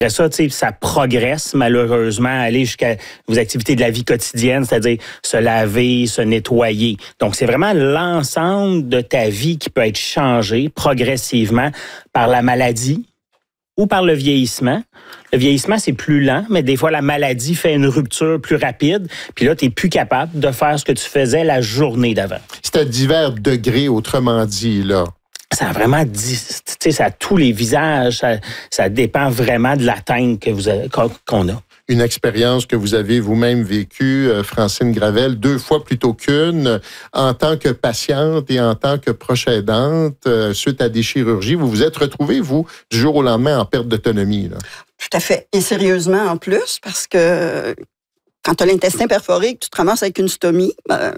Ça, ça progresse malheureusement à aller jusqu'à vos activités de la vie quotidienne, c'est-à-dire se laver, se nettoyer. Donc, c'est vraiment l'ensemble de ta vie qui peut être changé progressivement par la maladie ou par le vieillissement. Le vieillissement, c'est plus lent, mais des fois, la maladie fait une rupture plus rapide. Puis là, tu n'es plus capable de faire ce que tu faisais la journée d'avant. C'est à divers degrés, autrement dit, là. Ça a vraiment, ça a tous les visages. Ça dépend vraiment de l'atteinte qu'on a. Une expérience que vous avez vous-même vécue, Francine Gravel, 2 fois plutôt qu'une, en tant que patiente et en tant que proche aidante, suite à des chirurgies. Vous vous êtes retrouvée, vous, du jour au lendemain, en perte d'autonomie, là. Tout à fait. Et sérieusement, en plus, parce que quand tu as l'intestin perforé, que tu te ramasses avec une stomie,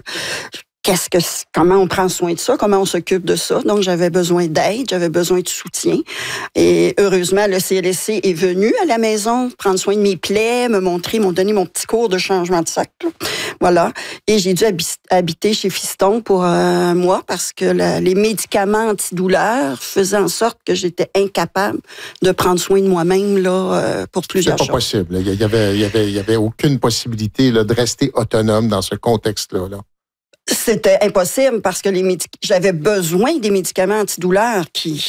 comment on prend soin de ça, comment on s'occupe de ça. Donc, j'avais besoin d'aide, j'avais besoin de soutien. Et heureusement, le CLSC est venu à la maison prendre soin de mes plaies, m'ont donné mon petit cours de changement de sac. Là. Voilà. Et j'ai dû habiter chez Fiston pour un mois parce que les médicaments antidouleurs faisaient en sorte que j'étais incapable de prendre soin de moi-même là pour plusieurs choses. C'était pas possible. Il y avait aucune possibilité là, de rester autonome dans ce contexte-là. Là. C'était impossible parce que j'avais besoin des médicaments antidouleurs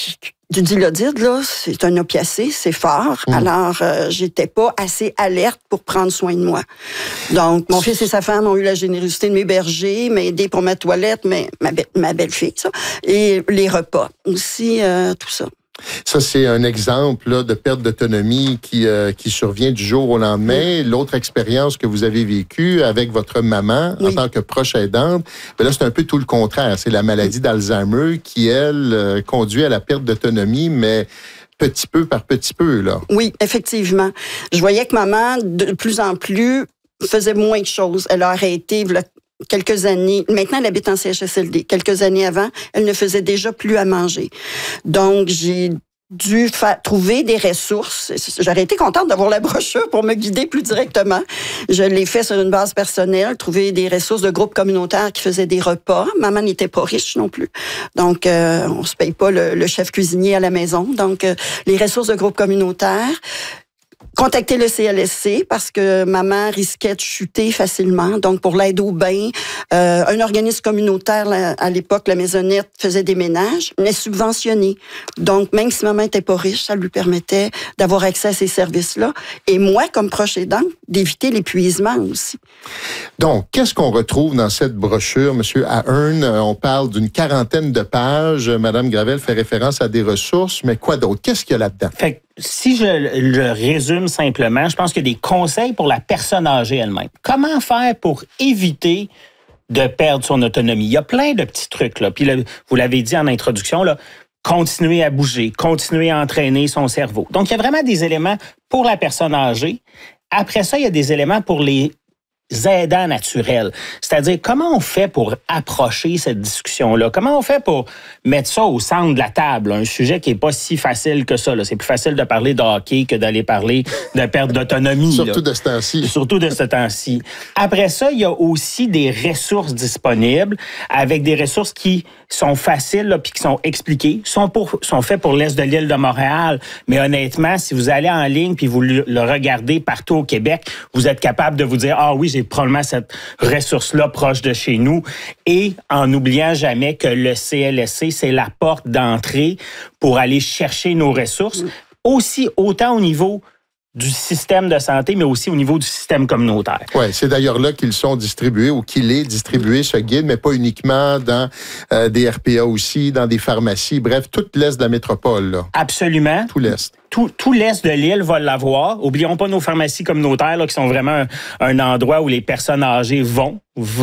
du Dilaudid, là, c'est un opiacé, c'est fort. Alors, j'étais pas assez alerte pour prendre soin de moi. Donc, mon fils et sa femme ont eu la générosité de m'héberger, m'aider pour ma toilette, mais ma belle-fille, ça, et les repas aussi, tout ça. Ça, c'est un exemple là, de perte d'autonomie qui survient du jour au lendemain. L'autre expérience que vous avez vécue avec votre maman en tant que proche aidante, là, c'est un peu tout le contraire. C'est la maladie d'Alzheimer qui, elle, conduit à la perte d'autonomie, mais petit peu par petit peu, là. Oui, effectivement. Je voyais que maman, de plus en plus, faisait moins de choses. Elle a arrêté quelques années. Maintenant, elle habite en CHSLD. Quelques années avant, elle ne faisait déjà plus à manger. Donc, j'ai dû trouver des ressources. J'aurais été contente d'avoir la brochure pour me guider plus directement. Je l'ai fait sur une base personnelle, trouver des ressources de groupes communautaires qui faisaient des repas. Maman n'était pas riche non plus. Donc, on se paye pas le chef cuisinier à la maison. Donc, les ressources de groupes communautaires. Contacter le CLSC parce que maman risquait de chuter facilement. Donc, pour l'aide au bain, un organisme communautaire, à l'époque, la Maisonnette, faisait des ménages, mais subventionné. Donc, même si maman était pas riche, ça lui permettait d'avoir accès à ces services-là. Et moi, comme proche aidante, d'éviter l'épuisement aussi. Donc, qu'est-ce qu'on retrouve dans cette brochure, M. Ahern? On parle d'une 40aine de pages. Mme Gravel fait référence à des ressources, mais quoi d'autre? Qu'est-ce qu'il y a là-dedans? Si je le résume simplement, je pense qu'il y a des conseils pour la personne âgée elle-même. Comment faire pour éviter de perdre son autonomie? Il y a plein de petits trucs, là. Puis là, vous l'avez dit en introduction, là, continuer à bouger, continuer à entraîner son cerveau. Donc, il y a vraiment des éléments pour la personne âgée. Après ça, il y a des éléments pour les aidants naturels. C'est-à-dire, comment on fait pour approcher cette discussion-là? Comment on fait pour mettre ça au centre de la table? Un sujet qui n'est pas si facile que ça. Là. C'est plus facile de parler de hockey que d'aller parler de perte d'autonomie. Surtout de ce temps-ci. Surtout de ce temps-ci. Après ça, il y a aussi des ressources disponibles avec des ressources qui sont faciles là, puis qui sont expliquées, sont faits pour l'Est de l'île de Montréal. Mais honnêtement, si vous allez en ligne puis vous le regardez partout au Québec, vous êtes capable de vous dire « Ah oui, j'ai probablement cette ressource-là proche de chez nous. » Et en n'oubliant jamais que le CLSC, c'est la porte d'entrée pour aller chercher nos ressources, aussi autant au niveau du système de santé, mais aussi au niveau du système communautaire. Oui, c'est d'ailleurs là qu'ils sont distribués ou qu'il est distribué, ce guide, mais pas uniquement dans des RPA aussi, dans des pharmacies, bref, tout l'Est de la métropole. Là. Absolument. Tout l'Est. Tout l'Est de l'île va l'avoir. Oublions pas nos pharmacies communautaires là, qui sont vraiment un endroit où les personnes âgées vont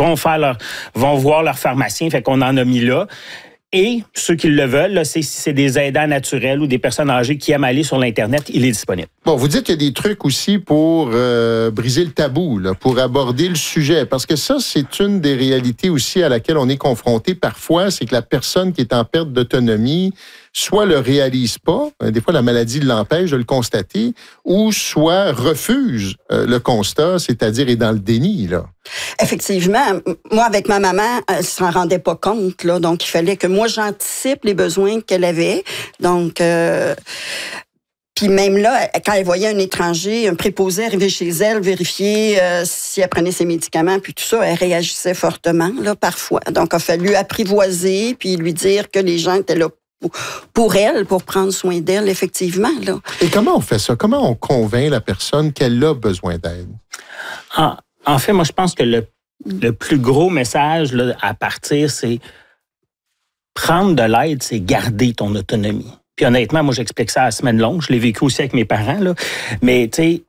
voir leur pharmacien, fait qu'on en a mis là. Et ceux qui le veulent, là, si c'est des aidants naturels ou des personnes âgées qui aiment aller sur l'Internet, il est disponible. Bon, vous dites qu'il y a des trucs aussi pour briser le tabou, là, pour aborder le sujet. Parce que ça, c'est une des réalités aussi à laquelle on est confronté parfois, c'est que la personne qui est en perte d'autonomie soit le réalise pas, des fois la maladie l'empêche de le constater, ou soit refuse le constat, c'est-à-dire est dans le déni, là. Effectivement. Moi, avec ma maman, elle s'en rendait pas compte, là. Donc, il fallait que moi, j'anticipe les besoins qu'elle avait. Donc, puis Puis même là, quand elle voyait un étranger, un préposé arriver chez elle, vérifier si elle prenait ses médicaments, puis tout ça, elle réagissait fortement, là, parfois. Donc, il a fallu apprivoiser, puis lui dire que les gens étaient là pour elle, pour prendre soin d'elle, effectivement. Là. Et comment on fait ça? Comment on convainc la personne qu'elle a besoin d'aide? En fait, moi, je pense que le plus gros message là, à partir, c'est prendre de l'aide, c'est garder ton autonomie. Puis honnêtement, moi, j'explique ça à la semaine longue. Je l'ai vécu aussi avec mes parents. Là. Mais tu sais,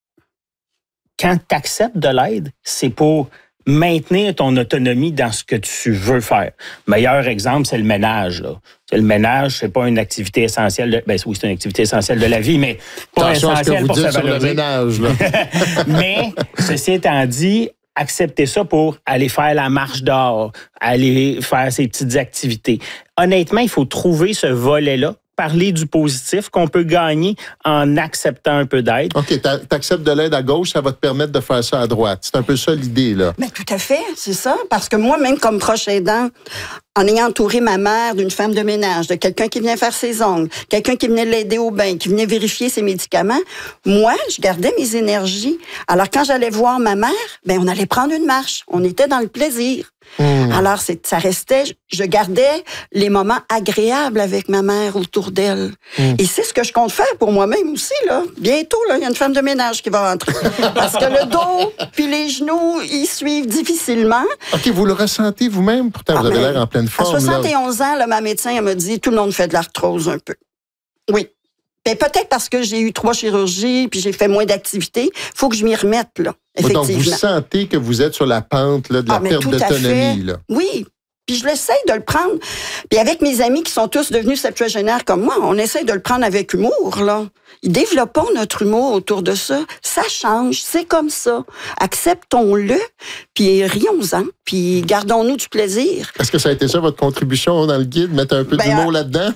quand tu acceptes de l'aide, c'est pour maintenir ton autonomie dans ce que tu veux faire. Meilleur exemple, c'est le ménage. Là. Le ménage, c'est pas une activité essentielle. Oui, c'est une activité essentielle de la vie, mais pas essentielle pour se valoriser. Le ménage, là. Mais, ceci étant dit, accepter ça pour aller faire la marche dehors, aller faire ses petites activités. Honnêtement, il faut trouver ce volet-là, parler du positif qu'on peut gagner en acceptant un peu d'aide. OK, t'acceptes de l'aide à gauche, ça va te permettre de faire ça à droite. C'est un peu ça l'idée, là. Mais tout à fait, c'est ça. Parce que moi, même comme proche aidant, en ayant entouré ma mère d'une femme de ménage, de quelqu'un qui venait faire ses ongles, quelqu'un qui venait l'aider au bain, qui venait vérifier ses médicaments, moi, je gardais mes énergies. Alors, quand j'allais voir ma mère, on allait prendre une marche. On était dans le plaisir. Alors, ça restait, je gardais les moments agréables avec ma mère autour d'elle. Et c'est ce que je compte faire pour moi-même aussi, là. Bientôt, là, il y a une femme de ménage qui va rentrer. Parce que le dos puis les genoux, ils suivent difficilement. OK, vous le ressentez vous-même? Pourtant, vous avez l'air en pleine forme. À 71 ans, là, ma médecin, elle m'a dit, tout le monde fait de l'arthrose un peu. Oui. Ben, peut-être parce que j'ai eu 3 chirurgies puis j'ai fait moins d'activités. Il faut que je m'y remette, là, effectivement. Donc, vous sentez que vous êtes sur la pente là, de la perte d'autonomie. Là. Oui. Puis je l'essaye de le prendre. Puis avec mes amis qui sont tous devenus septuagénaires comme moi, on essaye de le prendre avec humour, là. Développons notre humour autour de ça. Ça change, c'est comme ça. Acceptons-le, puis rions-en, puis gardons-nous du plaisir. Est-ce que ça a été ça votre contribution dans le guide, mettre un peu d'humour là-dedans?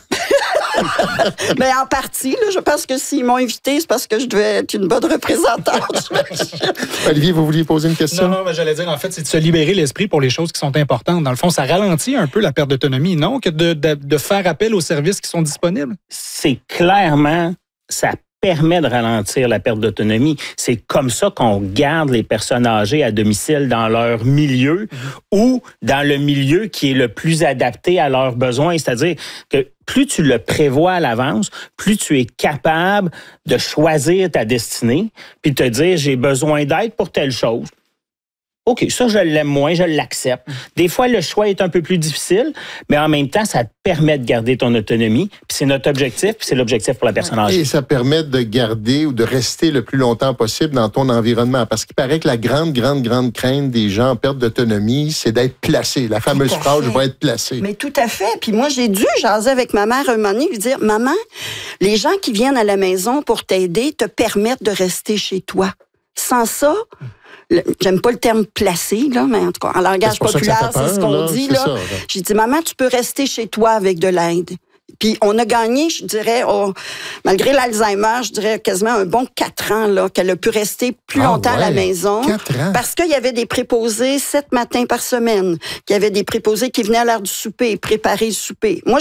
En partie, là, je pense que s'ils m'ont invité, c'est parce que je devais être une bonne représentante. Olivier, vous vouliez poser une question? Non, j'allais dire, en fait, c'est de se libérer l'esprit pour les choses qui sont importantes. Dans le fond, ça ralentit un peu la perte d'autonomie, non? Que de faire appel aux services qui sont disponibles? C'est clairement, ça permet de ralentir la perte d'autonomie. C'est comme ça qu'on garde les personnes âgées à domicile dans leur milieu ou dans le milieu qui est le plus adapté à leurs besoins. C'est-à-dire que plus tu le prévois à l'avance, plus tu es capable de choisir ta destinée puis de te dire, j'ai besoin d'aide pour telle chose. OK, ça, je l'aime moins, je l'accepte. Des fois, le choix est un peu plus difficile, mais en même temps, ça te permet de garder ton autonomie. Puis c'est notre objectif, puis c'est l'objectif pour la personne âgée. Et ça permet de garder ou de rester le plus longtemps possible dans ton environnement. Parce qu'il paraît que la grande crainte des gens en perte d'autonomie, c'est d'être placé. La fameuse phrase, je vais être placé. Mais tout à fait. Puis moi, j'ai dû jaser avec ma mère un moment donné, lui dire, maman, les gens qui viennent à la maison pour t'aider te permettent de rester chez toi. Sans ça... J'aime pas le terme placé, là, mais en tout cas, en langage populaire, c'est ce qu'on dit. Là. J'ai dit, maman, tu peux rester chez toi avec de l'aide. Puis on a gagné, je dirais, malgré l'Alzheimer, je dirais quasiment un bon 4 ans là, qu'elle a pu rester plus longtemps à la maison. 4 ans. Parce qu'il y avait des préposés 7 matins par semaine. Qu'il y avait des préposés qui venaient à l'heure du souper, préparer le souper. Moi,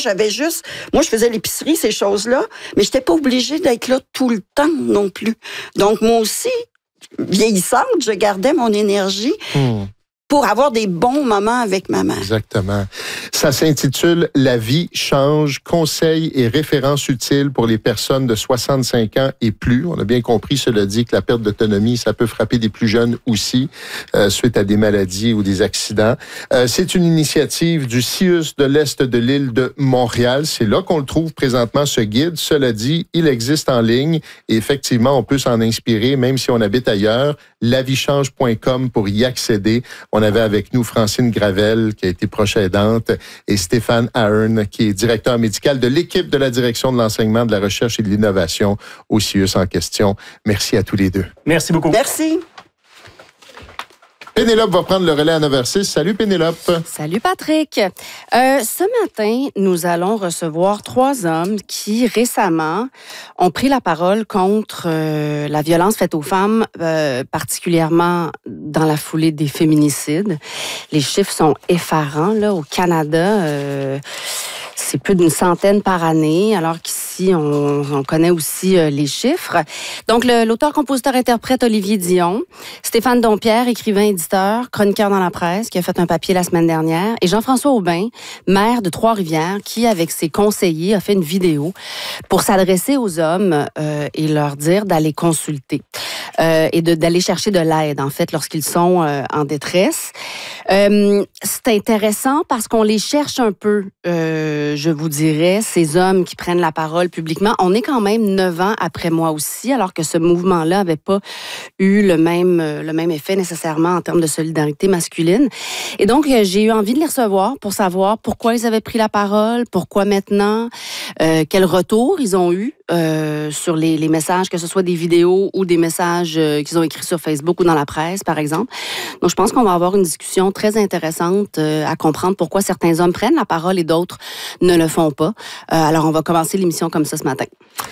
je faisais l'épicerie, ces choses-là, mais j'étais pas obligée d'être là tout le temps non plus. Donc, moi aussi, vieillissante, je gardais mon énergie pour avoir des bons moments avec ma mère. Exactement. Ça s'intitule « La vie change, conseils et références utiles pour les personnes de 65 ans et plus ». On a bien compris, cela dit, que la perte d'autonomie, ça peut frapper des plus jeunes aussi, suite à des maladies ou des accidents. C'est une initiative du CIUS de l'Est de l'île de Montréal. C'est là qu'on le trouve présentement, ce guide. Cela dit, il existe en ligne et effectivement, on peut s'en inspirer, même si on habite ailleurs. Laviechange.com pour y accéder. On avait avec nous Francine Gravel, qui a été proche aidante, et Stéphane Ahern, qui est directeur médical de l'équipe de la direction de l'enseignement, de la recherche et de l'innovation au CIUS en question. Merci à tous les deux. Merci beaucoup. Merci. Pénélope va prendre le relais à 9h06. Salut Pénélope. Salut Patrick. Ce matin, nous allons recevoir 3 hommes qui récemment ont pris la parole contre la violence faite aux femmes, particulièrement dans la foulée des féminicides. Les chiffres sont effarants là, au Canada. C'est plus d'une centaine par année, alors qu'ici, on connaît aussi les chiffres. Donc, l'auteur, compositeur, interprète Olivier Dion, Stéphane Dompierre, écrivain, éditeur, chroniqueur dans la presse, qui a fait un papier la semaine dernière, et Jean-François Aubin, maire de Trois-Rivières, qui, avec ses conseillers, a fait une vidéo pour s'adresser aux hommes et leur dire d'aller consulter et d'aller chercher de l'aide, en fait, lorsqu'ils sont en détresse. C'est intéressant parce qu'on les cherche un peu, je vous dirais, ces hommes qui prennent la parole publiquement. On est quand même 9 ans après moi aussi, alors que ce mouvement-là n'avait pas eu le même effet nécessairement en termes de solidarité masculine. Et donc, j'ai eu envie de les recevoir pour savoir pourquoi ils avaient pris la parole, pourquoi maintenant, quel retour ils ont eu sur les messages, que ce soit des vidéos ou des messages qu'ils ont écrits sur Facebook ou dans la presse, par exemple. Donc, je pense qu'on va avoir une discussion très intéressante à comprendre pourquoi certains hommes prennent la parole et d'autres ne le font pas. Alors, on va commencer l'émission comme ça ce matin.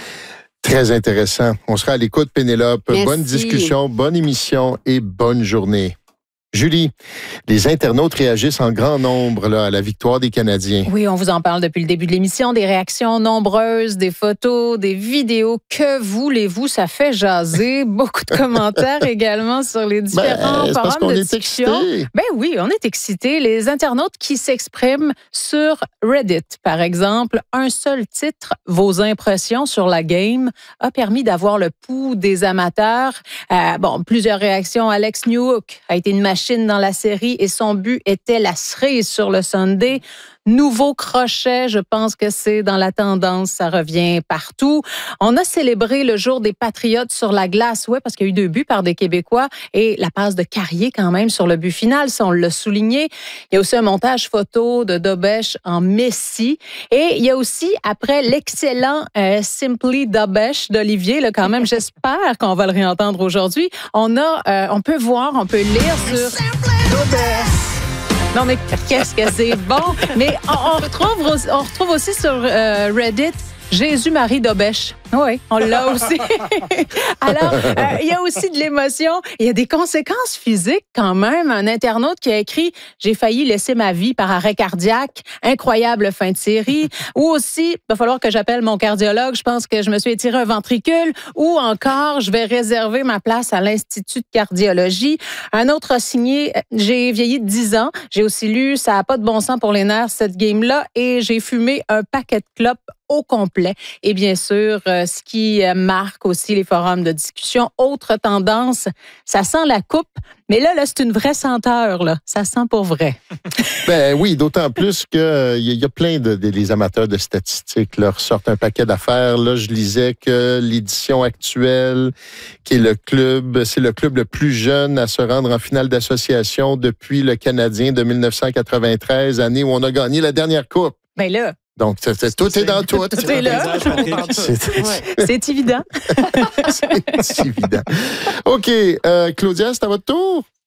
Très intéressant. On sera à l'écoute, Pénélope. Merci. Bonne discussion, bonne émission et bonne journée. Julie, les internautes réagissent en grand nombre là, à la victoire des Canadiens. Oui, on vous en parle depuis le début de l'émission. Des réactions nombreuses, des photos, des vidéos. Que voulez-vous? Ça fait jaser. Beaucoup de commentaires également sur les différents c'est parce forums qu'on de est discussion. excités. Ben oui, on est excités. Les internautes qui s'expriment sur Reddit, par exemple, un seul titre, vos impressions sur la game, a permis d'avoir le pouls des amateurs. Plusieurs réactions. Alex Newhook a été une machine dans la série et son but était la cerise sur le Sunday. Nouveau crochet, je pense que c'est dans la tendance, ça revient partout. On a célébré le jour des Patriotes sur la glace, ouais, parce qu'il y a eu 2 buts par des Québécois et la passe de Carrier quand même sur le but final, ça on l'a souligné. Il y a aussi un montage photo de Dobesh en Messi et il y a aussi, après l'excellent Simply Dobesh d'Olivier, là, quand même, j'espère qu'on va le réentendre aujourd'hui, on peut lire sur Non, mais qu'est-ce que c'est bon! Mais on retrouve aussi sur Reddit Jésus-Marie Dobesh. Oui, on l'a aussi. Alors, il y a aussi de l'émotion. Il y a des conséquences physiques quand même. Un internaute qui a écrit « J'ai failli laisser ma vie par arrêt cardiaque. Incroyable fin de série. » Ou aussi, il va falloir que j'appelle mon cardiologue. Je pense que je me suis étiré un ventricule. Ou encore, je vais réserver ma place à l'Institut de cardiologie. Un autre a signé « J'ai vieilli de 10 ans. J'ai aussi lu « Ça n'a pas de bon sens pour les nerfs, cette game-là. Et j'ai fumé un paquet de clopes au complet. » Et bien sûr, ce qui marque aussi les forums de discussion. Autre tendance, ça sent la coupe, mais là c'est une vraie senteur, là. Ça sent pour vrai. Ben oui, d'autant plus qu'il y a plein des amateurs de statistiques là, ressortent un paquet d'affaires. Là, je lisais que l'édition actuelle, qui est c'est le club le plus jeune à se rendre en finale d'association depuis le Canadien de 1993, année où on a gagné la dernière coupe. Ben là. Donc, tout est dans tout. Tout est là. C'est évident. C'est évident. OK. Claudia, c'est à votre tour.